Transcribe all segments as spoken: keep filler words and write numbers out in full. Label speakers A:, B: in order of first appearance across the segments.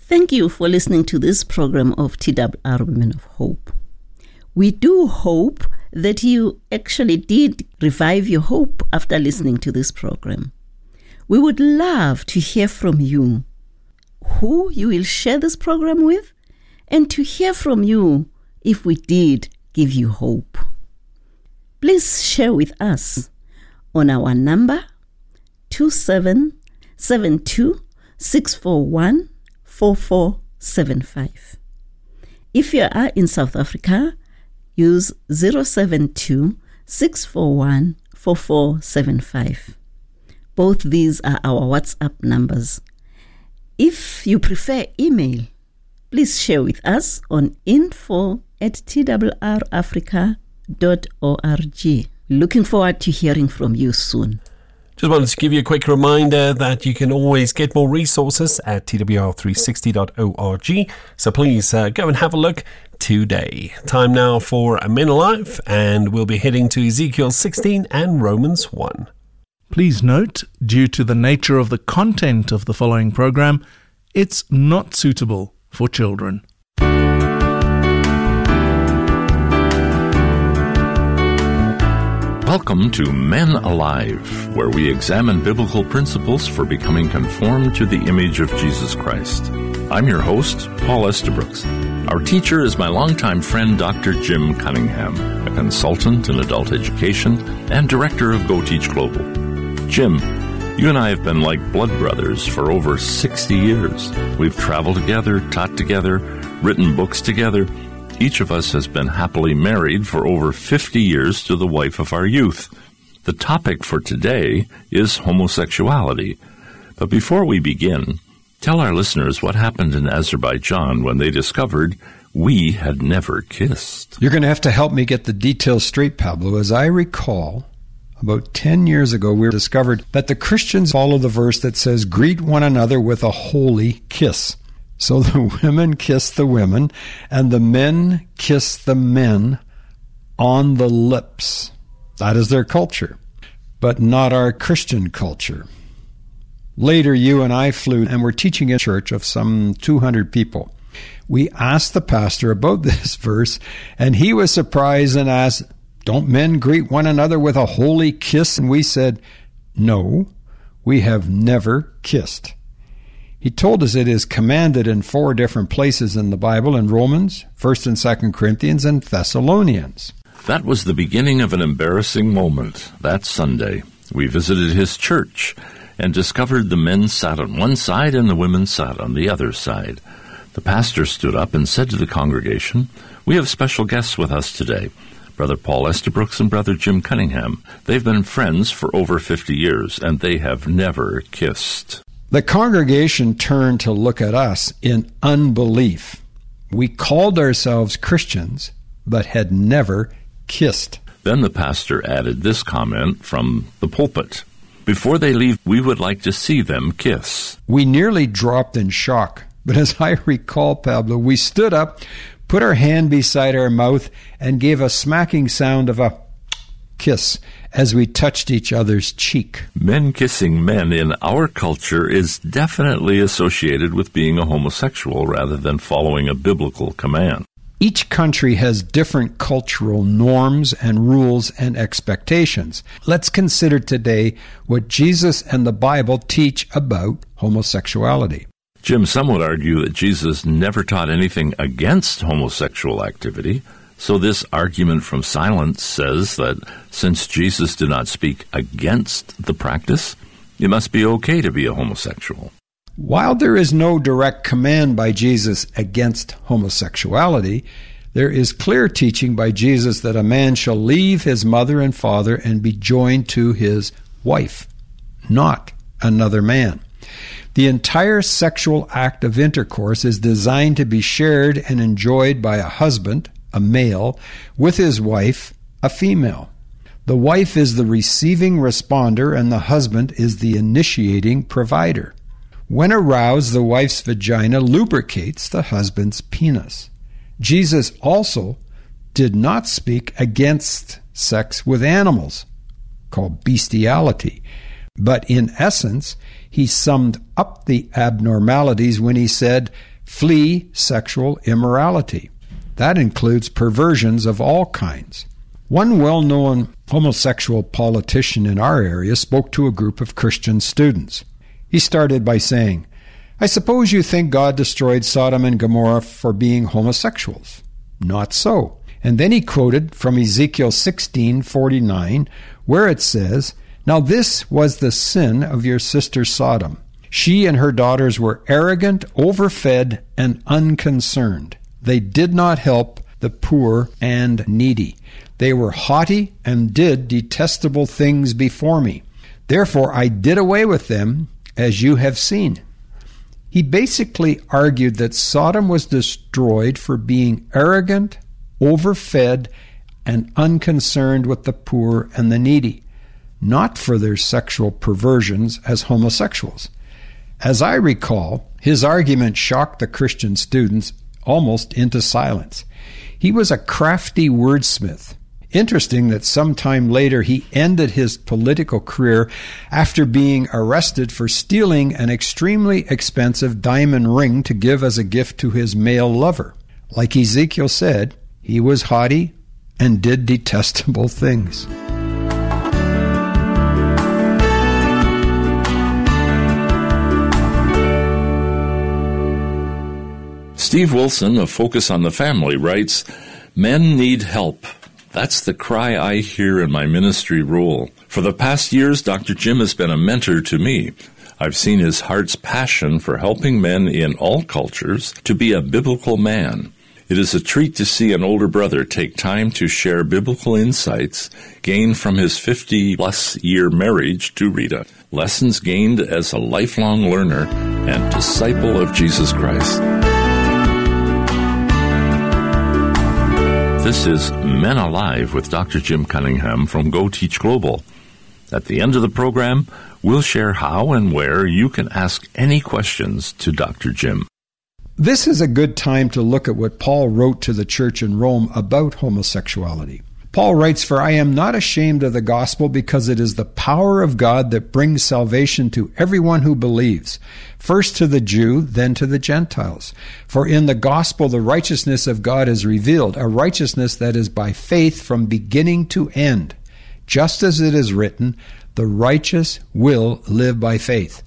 A: Thank you for listening to this program of T W R Women of Hope. We do hope that you actually did revive your hope after listening to this program. We would love to hear from you, who you will share this program with, and to hear from you if we did give you hope. Please share with us on our number two seven seven two, six four one, four four seven five. If you are in South Africa, use zero seven two, six four one, four four seven five. Both these are our WhatsApp numbers. If you prefer email, please share with us on info at t w r africa dot org. Looking forward to hearing from you soon.
B: Just wanted to give you a quick reminder that you can always get more resources at t w r three sixty dot org. So please uh, go and have a look today. Time now for A Men Alive, and we'll be heading to Ezekiel sixteen and Romans one.
C: Please note, due to the nature of the content of the following program, it's not suitable for children.
D: Welcome to Men Alive, where we examine biblical principles for becoming conformed to the image of Jesus Christ. I'm your host, Paul Estabrooks. Our teacher is my longtime friend, Doctor Jim Cunningham, a consultant in adult education and director of Go Teach Global. Jim, you and I have been like blood brothers for over sixty years. We've traveled together, taught together, written books together. Each of us has been happily married for over fifty years to the wife of our youth. The topic for today is homosexuality. But before we begin, tell our listeners what happened in Azerbaijan when they discovered we had never kissed.
E: You're going to have to help me get the details straight, Pablo. As I recall, about ten years ago, we discovered that the Christians follow the verse that says, greet one another with a holy kiss. So the women kiss the women, and the men kiss the men on the lips. That is their culture, but not our Christian culture. Later, you and I flew and were teaching a church of some two hundred people. We asked the pastor about this verse, and he was surprised and asked, don't men greet one another with a holy kiss? And we said, no, we have never kissed. He told us it is commanded in four different places in the Bible, in Romans, First and Second Corinthians, and Thessalonians.
D: That was the beginning of an embarrassing moment. That Sunday, we visited his church and discovered the men sat on one side and the women sat on the other side. The pastor stood up and said to the congregation, we have special guests with us today, Brother Paul Estabrooks and Brother Jim Cunningham. They've been friends for over fifty years, and they have never kissed.
E: The congregation turned to look at us in unbelief. We called ourselves Christians, but had never kissed.
D: Then the pastor added this comment from the pulpit. Before they leave, we would like to see them kiss.
E: We nearly dropped in shock, but as I recall, Pablo, we stood up, put our hand beside our mouth, and gave a smacking sound of a kiss as we touched each other's cheek.
D: Men kissing men in our culture is definitely associated with being a homosexual rather than following a biblical command.
E: Each country has different cultural norms and rules and expectations. Let's consider today what Jesus and the Bible teach about homosexuality.
D: Jim, some would argue that Jesus never taught anything against homosexual activity. So this argument from silence says that since Jesus did not speak against the practice, it must be okay to be a homosexual.
E: While there is no direct command by Jesus against homosexuality, there is clear teaching by Jesus that a man shall leave his mother and father and be joined to his wife, not another man. The entire sexual act of intercourse is designed to be shared and enjoyed by a husband, a male, with his wife, a female. The wife is the receiving responder and the husband is the initiating provider. When aroused, the wife's vagina lubricates the husband's penis. Jesus also did not speak against sex with animals, called bestiality, but in essence, he summed up the abnormalities when he said, Flee sexual immorality. That includes perversions of all kinds. One well-known homosexual politician in our area spoke to a group of Christian students. He started by saying, "I suppose you think God destroyed Sodom and Gomorrah for being homosexuals. Not so." And then he quoted from Ezekiel sixteen forty-nine, where it says, "Now this was the sin of your sister Sodom. She and her daughters were arrogant, overfed, and unconcerned. They did not help the poor and needy. They were haughty and did detestable things before me. Therefore I did away with them, as you have seen." He basically argued that Sodom was destroyed for being arrogant, overfed, and unconcerned with the poor and the needy, not for their sexual perversions as homosexuals. As I recall, his argument shocked the Christian students almost into silence. He was a crafty wordsmith. Interesting that sometime later he ended his political career after being arrested for stealing an extremely expensive diamond ring to give as a gift to his male lover. Like Ezekiel said, he was haughty and did detestable things.
D: Steve Wilson of Focus on the Family writes, "Men need help. That's the cry I hear in my ministry role. For the past years, Doctor Jim has been a mentor to me. I've seen his heart's passion for helping men in all cultures to be a biblical man. It is a treat to see an older brother take time to share biblical insights gained from his fifty-plus year marriage to Rita, lessons gained as a lifelong learner and disciple of Jesus Christ." This is Men Alive with Doctor Jim Cunningham from Go Teach Global. At the end of the program, we'll share how and where you can ask any questions to Doctor Jim.
E: This is a good time to look at what Paul wrote to the church in Rome about homosexuality. Paul writes, "For I am not ashamed of the gospel, because it is the power of God that brings salvation to everyone who believes, first to the Jew, then to the Gentiles. For in the gospel the righteousness of God is revealed, a righteousness that is by faith from beginning to end. Just as it is written, the righteous will live by faith."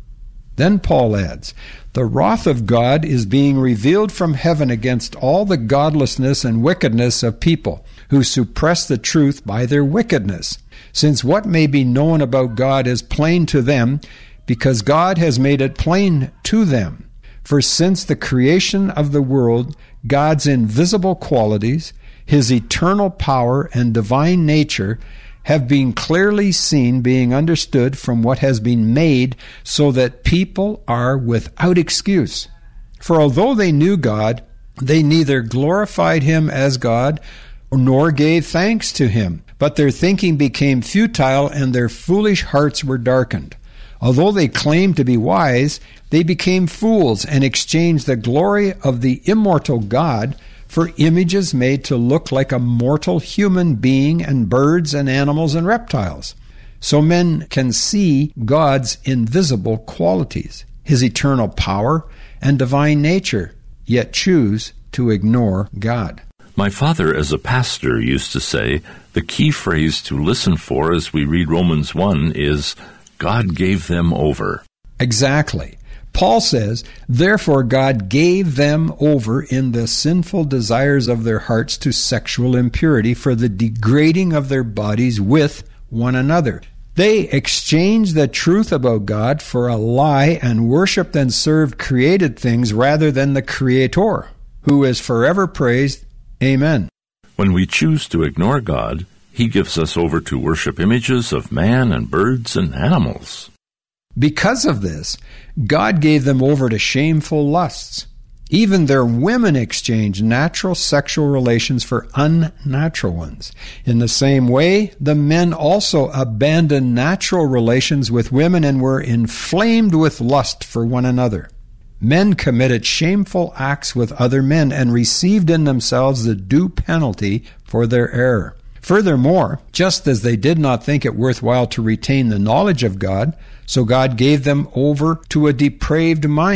E: Then Paul adds, "The wrath of God is being revealed from heaven against all the godlessness and wickedness of people who suppress the truth by their wickedness, since what may be known about God is plain to them, because God has made it plain to them. For since the creation of the world, God's invisible qualities, his eternal power and divine nature, have been clearly seen, being understood from what has been made, so that people are without excuse. For although they knew God, they neither glorified him as God, nor gave thanks to him. But their thinking became futile, and their foolish hearts were darkened. Although they claimed to be wise, they became fools, and exchanged the glory of the immortal God for images made to look like a mortal human being and birds and animals and reptiles. So men can see God's invisible qualities, his eternal power and divine nature, yet choose to ignore God."
D: My father, as a pastor, used to say, the key phrase to listen for as we read Romans one is, God gave them over.
E: Exactly. Paul says, "Therefore God gave them over in the sinful desires of their hearts to sexual impurity, for the degrading of their bodies with one another. They exchanged the truth about God for a lie and worshipped and served created things rather than the Creator, who is forever praised. Amen."
D: When we choose to ignore God, he gives us over to worship images of man and birds and animals.
E: Because of this, God gave them over to shameful lusts. Even their women exchanged natural sexual relations for unnatural ones. In the same way, the men also abandoned natural relations with women and were inflamed with lust for one another. Men committed shameful acts with other men and received in themselves the due penalty for their error. Furthermore, just as they did not think it worthwhile to retain the knowledge of God, so God gave them over to a depraved mind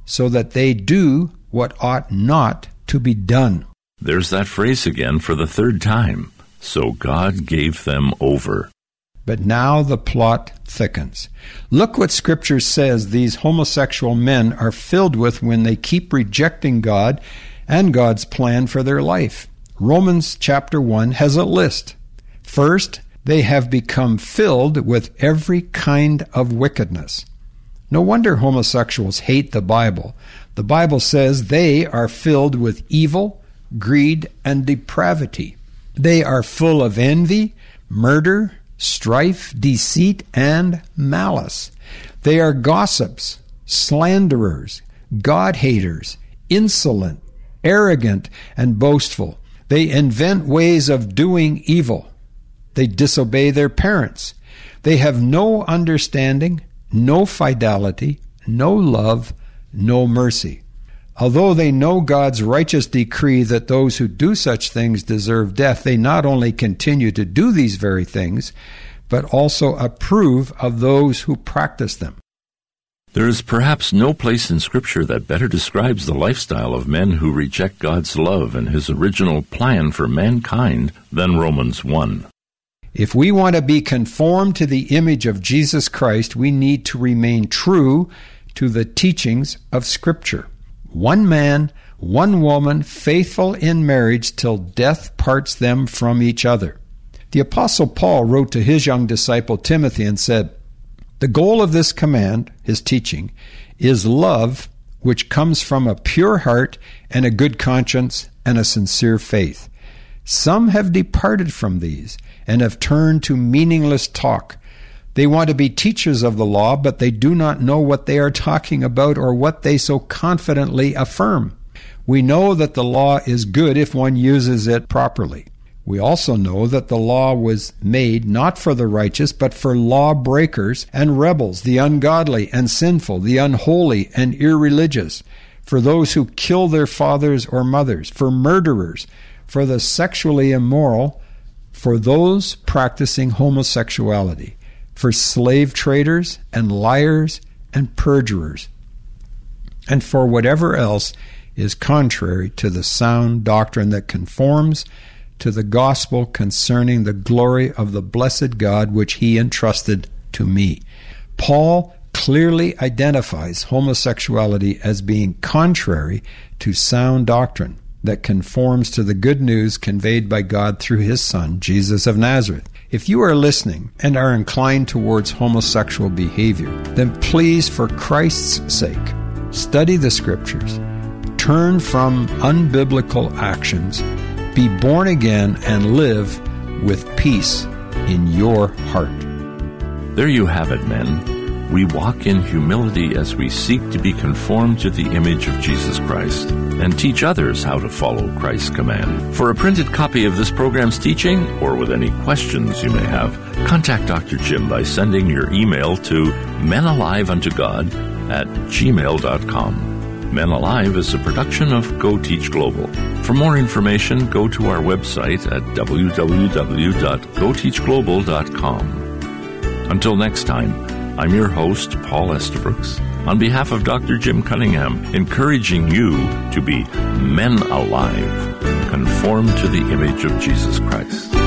E: so that they do what ought not to be done.
D: There's that phrase again for the third time. So God gave them over.
E: But now the plot thickens. Look what Scripture says these homosexual men are filled with when they keep rejecting God and God's plan for their life. Romans chapter one has a list. First, they have become filled with every kind of wickedness. No wonder homosexuals hate the Bible. The Bible says they are filled with evil, greed, and depravity. They are full of envy, murder, strife, deceit, and malice. They are gossips, slanderers, God-haters, insolent, arrogant, and boastful. They invent ways of doing evil. They disobey their parents. They have no understanding, no fidelity, no love, no mercy. Although they know God's righteous decree that those who do such things deserve death, they not only continue to do these very things, but also approve of those who practice them.
D: There is perhaps no place in Scripture that better describes the lifestyle of men who reject God's love and His original plan for mankind than Romans one.
E: If we want to be conformed to the image of Jesus Christ, we need to remain true to the teachings of Scripture. One man, one woman, faithful in marriage till death parts them from each other. The Apostle Paul wrote to his young disciple Timothy and said, "The goal of this command," his teaching, "is love, which comes from a pure heart and a good conscience and a sincere faith. Some have departed from these and have turned to meaningless talk. They want to be teachers of the law, but they do not know what they are talking about or what they so confidently affirm. We know that the law is good if one uses it properly. We also know that the law was made not for the righteous, but for lawbreakers and rebels, the ungodly and sinful, the unholy and irreligious, for those who kill their fathers or mothers, for murderers, for the sexually immoral, for those practicing homosexuality, for slave traders and liars and perjurers, and for whatever else is contrary to the sound doctrine that conforms to the gospel concerning the glory of the blessed God which He entrusted to me." Paul clearly identifies homosexuality as being contrary to sound doctrine that conforms to the good news conveyed by God through His Son, Jesus of Nazareth. If you are listening and are inclined towards homosexual behavior, then please, for Christ's sake, study the Scriptures, turn from unbiblical actions, be born again, and live with peace in your heart.
D: There you have it, men. We walk in humility as we seek to be conformed to the image of Jesus Christ and teach others how to follow Christ's command. For a printed copy of this program's teaching, or with any questions you may have, contact Doctor Jim by sending your email to menaliveuntogod at gmail dot com. Men Alive is a production of Go Teach Global. For more information, go to our website at w w w dot go teach global dot com. Until next time, I'm your host, Paul Estabrooks, on behalf of Doctor Jim Cunningham, encouraging you to be men alive, conformed to the image of Jesus Christ.